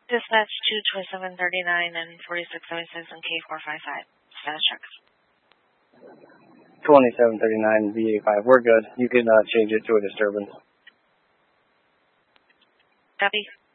Dispatch 22739 and 4676 and K455. Status check. 2739 V85. We're good. You can change it to a disturbance. Copy.